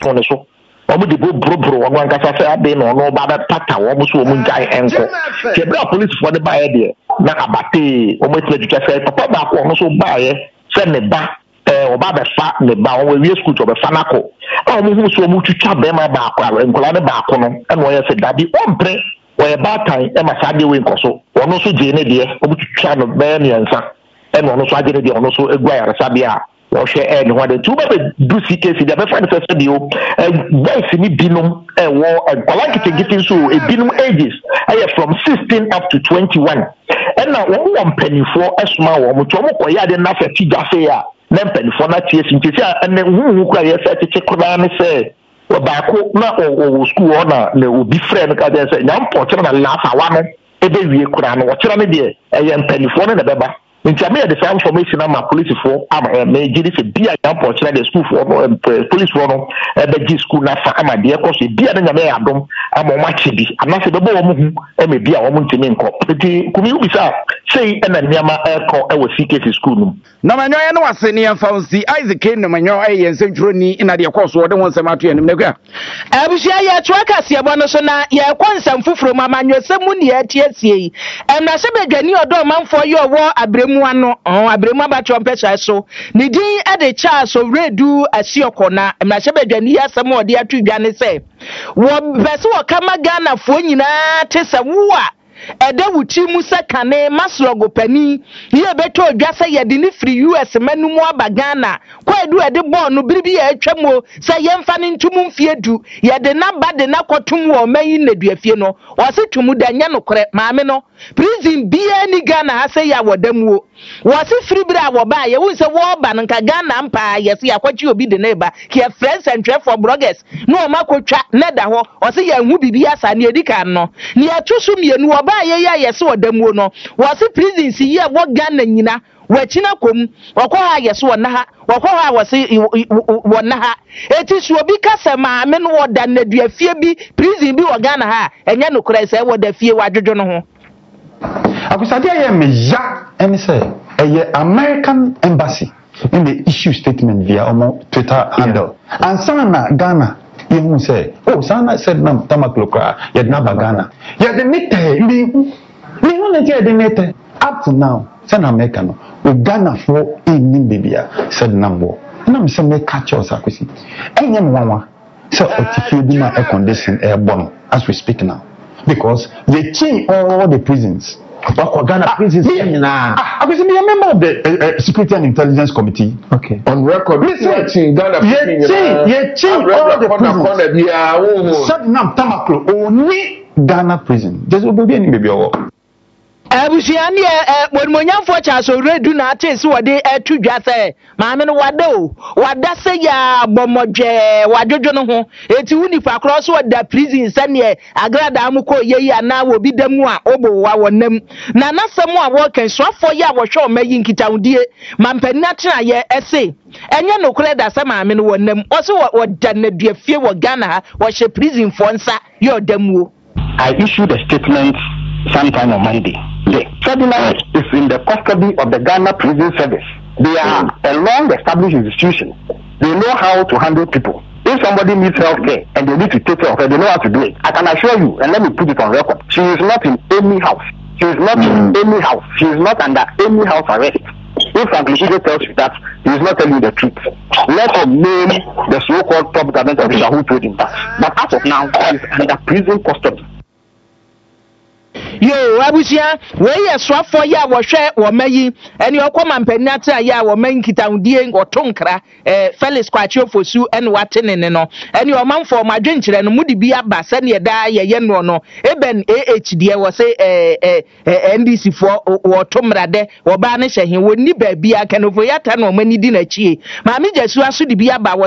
on the show. Omu di bro ono ankasa say ade no ono ba pata omu so omu ngai enko ke bra police for the buy there na abate omu educate say papa ba ko ono so buy say ne ba oba be fa ne ba o we school to be fa nako omu hu so omu twitwa be ma ba ko enkola ne ba ko no e no ye say daddy ompre we ba tan e ma sa de we nkoso ono so je ne de omu twitwa no be ne nsa e no ono so age ne de ono so egua ya sabia or share and what the two do CKC, the best video, and yes, in binum, and war, and Palakita getting so a binum ages, I have from 16 up to 21. And now, 1 penny for a small woman, or you had enough at Tigafea, then penny for that years in Tisia, and then who cry a check and say, well, back or school honor, they will be friend because there's a young portion of laugh. I want a baby, what's on the a penny for the baby. In Jamaica, the same information on my police for may give this a beer unfortunately the school for police for the school na fa ama de ko so beer na me adom ama ma chibi anase be bo mu e me beer wo mu ntimi nko enti kumi ubi sa sei na niama ko e wo CKC school no na manyo ye no wase ne yemfa nsi Isaac no manyo ye nsentwroni ina de ko so wo de won nsem ato enim nekwa abusia ye twaka se ebo no so na ye konsam fufuro ma manyo semu ne ye tiesie na se bedwani odo manfo ye owo abremu ano abremu abacho mpesa so ni din ade cha so redu asioko na mrahye bedwani asem ode atudwane se wo bese wo kama Ghana fo nyina tese wo a ede wuti mu sekane maslogo pani ye beto odwase ye de ni free US manumu aba Ghana kwa edu ede ball no biribi ya atwamo se ye mfa ne ntumu mfie du ye de na ba de na kotum wo mayin na duafie no wose tumu da nya no kore maame no prison bia ni Ghana ase ya wodamuo wose free bra wo ba ye won se wo ba nka Ghana mpa ye se yakwachi obi de na ba ke friends and trade for bloggers no makotwa na da ho wose ya hu bibi asa ne edika no ne atusu mienu wo ba ye ya yese wodamuo no wose prison si ye wo Ghana nyina wachina kom wakwa ha yese wo na ha wakwa ha wose wo na ha eti so obi kasa maame no woda na duafie bi prison bi wo Ghana ha enya no kura se woda fie wadwodwo no ho akusade aye meja eni say American embassy in the issue statement via Twitter handle and sana Ghana you say sana said nam tamakloka yedna ba Ghana yede nete mi wona je de nete up to now sana America no Ghana for in bibia said nambo nam se me catch us akwisi enye nwanwa so otifie bi na air condition airborne as we speak now because they change all the prisons. Ghana prisons. I was a member of the Security and Intelligence Committee. Okay. On record. Listen, Ghana prisons. All the prisons. Sadnam Tamaklo only Ghana prison. There's be any baby or. Abusiani when monyamfo cha so redu na atese wode atudwa se maame no wada se ya bomodwe wadwodwo no ho eti unifa cross wada prison sane agrada amuko yeyi ana obi damu a obo wa wonam na nasem a wo kan soafo ya wo hwe o mayi nkitawdie mampani atena ye ese enye no kure da se maame no wonam o se wada na duafie wo Ghana ha wo hye prison fo nsa ye odamuo. I issued a statement sometime on Monday. The Ferdinand is in the custody of the Ghana Prison Service. They are a long-established institution. They know how to handle people. If somebody needs health care and they need to take care of her, they know how to do it. I can assure you, and let me put it on record, she is not in any house. She is not in any house. She is not under any house arrest. If Franklin tells you that, he is not telling you the truth. Let him name the so-called top government official who told him that. But as of now, he is under prison custody. Yo abusia we ye soafo ya wo hwe wo mayi eni okoma mpanyata ya wo man kitawdie ngotonkra Felix Kwachiofo eni watenene no eni omanfo madwenkyere no mudi bi aba sane da ye no no eben AHD wo se NDC fo wo tomrade wo ba ne hyehe woni ba bia kanofo yata no mani di na chie ma me jasu aso di bi aba